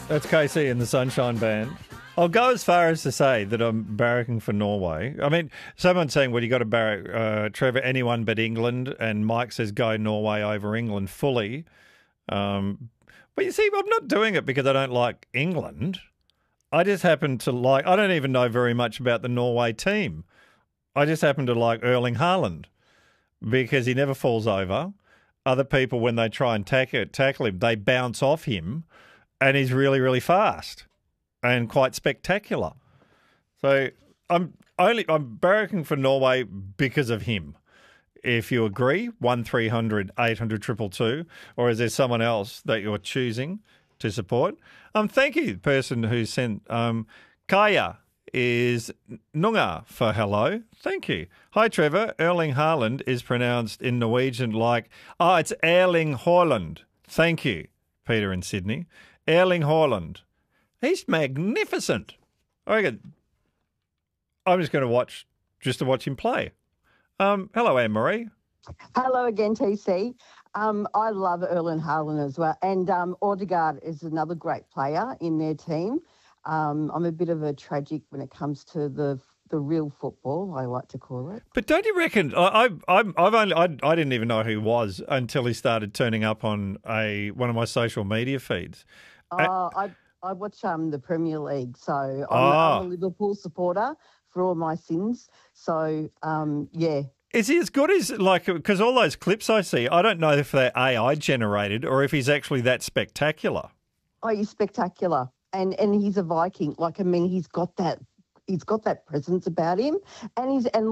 That's KC and the Sunshine Band. I'll go as far as to say that I'm barracking for Norway. I mean, someone's saying, well, you got to barrack, Trevor, anyone but England. And Mike says, go Norway over England fully. But you see, I'm not doing it because I don't like England. I just happen to like, I don't even know very much about the Norway team. I just happen to like Erling Haaland because he never falls over. Other people, when they try and tackle him, they bounce off him, and he's really, really fast and quite spectacular. So I'm barracking for Norway because of him. If you agree, 1300 800 222, or is there someone else that you're choosing to support? Thank you, the person who sent Kaya is Nunga for hello. Thank you. Hi, Trevor. Erling Haaland is pronounced in Norwegian like, it's Erling Haaland. Thank you, Peter in Sydney. Erling Haaland. He's magnificent. I reckon I'm just going to watch him play. Hello, Anne-Marie. Hello again, TC. I love Erling Haaland as well. And Odegaard is another great player in their team. I'm a bit of a tragic when it comes to the real football, I like to call it. But don't you reckon? I didn't even know who he was until he started turning up on one of my social media feeds. I watch the Premier League, so I'm a Liverpool supporter for all my sins. So yeah. Is he as good as, because all those clips I see, I don't know if they're AI generated or if he's actually that spectacular. Oh, he's spectacular. And he's a Viking. He's got that presence about him. And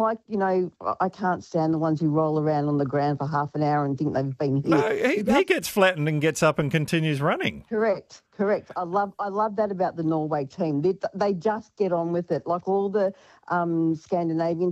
I can't stand the ones who roll around on the ground for half an hour and think they've been hit. No, he gets flattened and gets up and continues running. Correct. I love that about the Norway team. They just get on with it. Like all the Scandinavian